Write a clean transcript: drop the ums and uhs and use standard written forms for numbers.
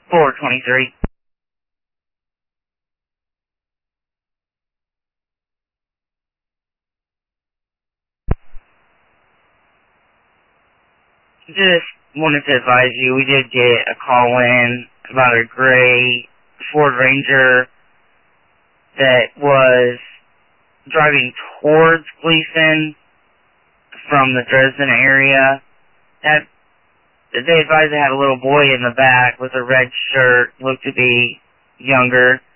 423. Just wanted to advise you, we did get a call in about a gray Ford Ranger that was driving towards Gleason from the Dresden area. They advised they had a little boy in the back with a red shirt, looked to be younger.